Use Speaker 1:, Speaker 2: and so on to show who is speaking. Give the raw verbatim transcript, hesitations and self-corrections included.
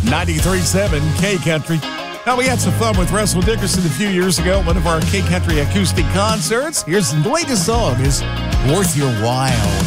Speaker 1: ninety-three point seven K Country. Now, we had some fun with Russell Dickerson a few years ago at one of our K Country acoustic concerts. Here's the latest song, is Worth Your While.